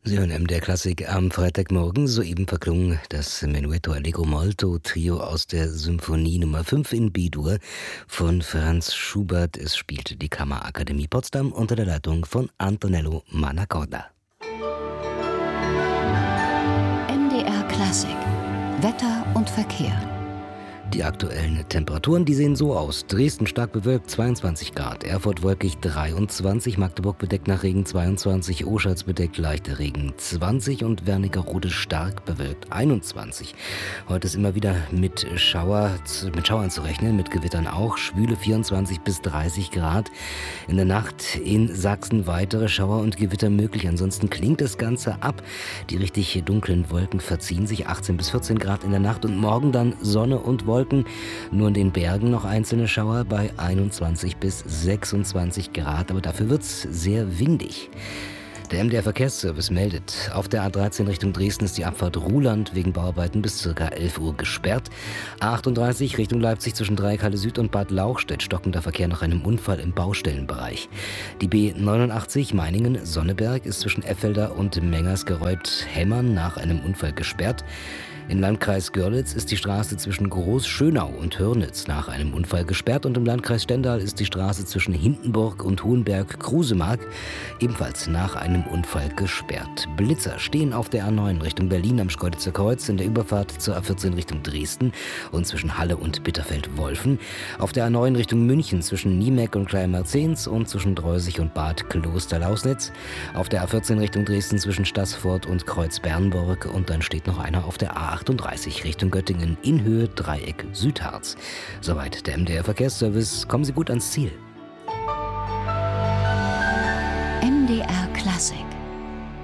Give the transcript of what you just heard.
Sie hören MDR Klassik am Freitagmorgen. Soeben verklungen das Menuetto Allegro Molto Trio aus der Symphonie Nummer 5 in B-Dur von Franz Schubert. Es spielte die Kammerakademie Potsdam unter der Leitung von Antonello Manacorda. MDR Klassik. Wetter und Verkehr. Die aktuellen Temperaturen, die sehen so aus. Dresden stark bewölkt 22 Grad, Erfurt wolkig 23, Magdeburg bedeckt nach Regen 22, Oschatz bedeckt leichter Regen 20 und Wernigerode stark bewölkt 21. Heute ist immer wieder mit Schauern zu rechnen, mit Gewittern auch. Schwüle 24 bis 30 Grad. In der Nacht in Sachsen weitere Schauer und Gewitter möglich. Ansonsten klingt das Ganze ab. Die richtig dunklen Wolken verziehen sich 18 bis 14 Grad in der Nacht und morgen dann Sonne und Wolken. Nur in den Bergen noch einzelne Schauer bei 21 bis 26 Grad, aber dafür wird es sehr windig. Der MDR Verkehrsservice meldet, auf der A13 Richtung Dresden ist die Abfahrt Ruhland wegen Bauarbeiten bis ca. 11 Uhr gesperrt. A38 Richtung Leipzig zwischen Dreieckhalle Süd und Bad Lauchstädt stockender Verkehr nach einem Unfall im Baustellenbereich. Die B89 Meiningen-Sonneberg ist zwischen Effelder und Mengersgereuth-Hemmern nach einem Unfall gesperrt. Im Landkreis Görlitz ist die Straße zwischen Groß-Schönau und Hörnitz nach einem Unfall gesperrt und im Landkreis Stendal ist die Straße zwischen Hindenburg und Hohenberg-Krusemark ebenfalls nach einem Unfall gesperrt. Blitzer stehen auf der A9 Richtung Berlin am Schkeuditzer Kreuz in der Überfahrt zur A14 Richtung Dresden und zwischen Halle und Bitterfeld-Wolfen. Auf der A9 Richtung München zwischen Niemeck und Kleinmerzens und zwischen Dreusig und Bad Kloster-Lausnitz. Auf der A14 Richtung Dresden zwischen Staßfurt und Kreuz-Bernburg und dann steht noch einer auf der A38 Richtung Göttingen in Höhe Dreieck Südharz. Soweit der MDR Verkehrsservice. Kommen Sie gut ans Ziel. MDR Klassik.